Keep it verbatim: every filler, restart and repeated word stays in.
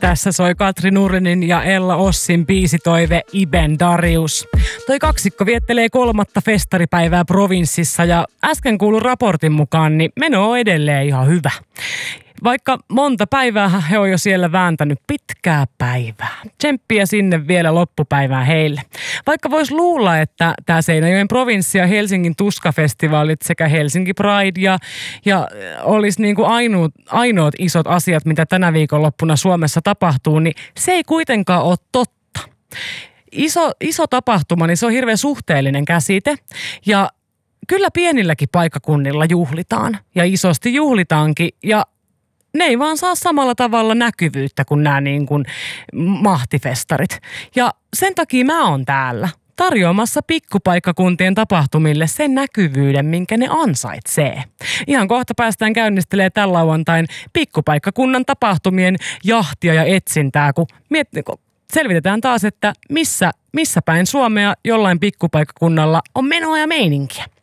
Tässä soi Katri Nurrinin ja Ella Ossin biisitoive Iben Darius. Toi kaksikko viettelee kolmatta festaripäivää provinssissa ja äsken kuulun raportin mukaan, niin meno on edelleen ihan hyvä. Vaikka monta päivää he on jo siellä vääntänyt pitkää päivää. Tsemppiä sinne vielä loppupäivään heille. Vaikka vois luulla, että tämä Seinäjoen provinssi ja Helsingin tuskafestivaalit sekä Helsinki Pride ja, ja olisi niin kuin ainoat, ainoat isot asiat, mitä tänä viikonloppuna Suomessa tapahtuu, niin se ei kuitenkaan ole totta. Iso, iso tapahtuma, niin se on hirveän suhteellinen käsite ja kyllä pienilläkin paikkakunnilla juhlitaan ja isosti juhlitaankin ja ne ei vaan saa samalla tavalla näkyvyyttä kuin nämä niin kuin mahtifestarit. Ja sen takia mä oon täällä tarjoamassa pikkupaikkakuntien tapahtumille sen näkyvyyden, minkä ne ansaitsee. Ihan kohta päästään käynnistelemään tällä lauantain pikkupaikkakunnan tapahtumien jahtia ja etsintää, kun, miet- kun selvitetään taas, että missä, missä päin Suomea jollain pikkupaikkakunnalla on menoa ja meininkiä.